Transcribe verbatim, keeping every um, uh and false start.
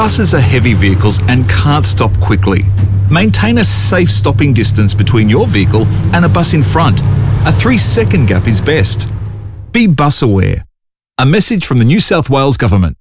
Buses are heavy vehicles and can't stop quickly. Maintain a safe stopping distance between your vehicle and a bus in front. A three-second gap is best. Be bus aware. A message from the New South Wales Government.